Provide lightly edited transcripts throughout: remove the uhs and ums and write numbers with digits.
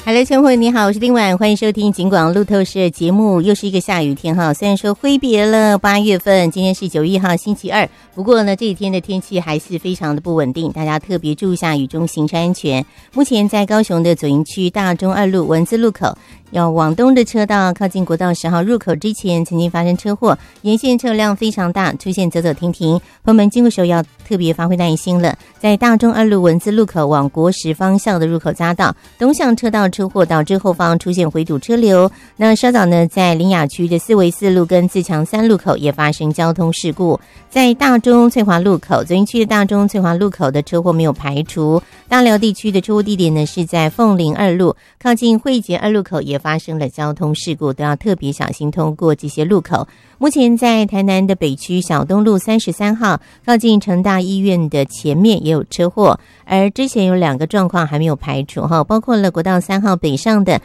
Hello， 亲爱的朋友你好，我是丁婉，欢迎收听警广路透社节目。又是一个下雨天哈，虽然说挥别了8月份，今天是9月1号星期二，不过呢这几天的天气还是非常的不稳定，大家特别注意一下雨中行车安全。目前在高雄的左营区大中二路文字路口要往东的车道靠近国道10号入口之前曾经发生车祸，沿线车辆非常大，出现走走停停，朋友们经过时候要特别发挥耐心了。在大中二路文字路口往国十方向的入口匝道东向车道车祸导致后方出现回堵车流。那稍早呢在苓雅区的4维4路跟自强3路口也发生交通事故。在大中翠华路口，左营区的大中翠华路口的车祸没有排除。大寮地区的车祸地点呢是在凤林2路靠近惠捷2路口也发生了交通事故，都要特别小心通过这些路口。目前在台南的北区小东路33号靠近成大医院的前面也有车祸，而之前有2个状况还没有排除哈，包括了国道3号北上的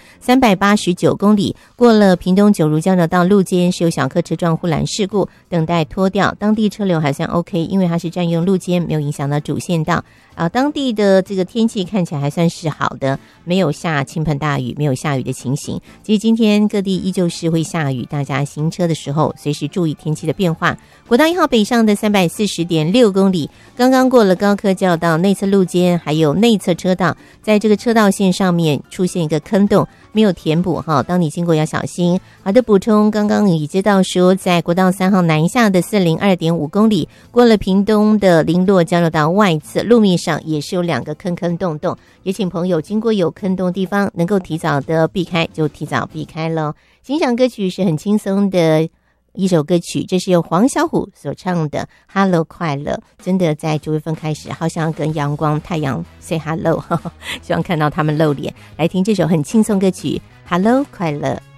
389公里过了屏东九如交流道路肩是有小客车撞护栏事故，等待拖掉，当地车流还算 OK， 因为它是占用路肩，没有影响到主线道。当地的这个天气看起来还算是好的，没有下倾盆大雨，没有下雨的情形。其实今天各地依旧是会下雨，大家行车的时候随时注意天气的变化。国道1号北上的340.6公里刚刚过了高科交流道内侧路肩还有内侧车道，在这个车道线上面出现一个坑洞，没有填补哈，当你经过要小心。好的补充，刚刚已知道说在国道3号南下的402.5公里过了屏东的林落交流道外侧路面上也是有2个坑坑洞洞，也请朋友经过有坑洞的地方能够提早的避开就提早避开咯。欣赏歌曲是很轻松的一首歌曲，这是由黄小琥所唱的 Hello 快乐。真的在9月份开始好想跟阳光太阳 say hello 希望看到他们露脸。来听这首很轻松歌曲 Hello 快乐。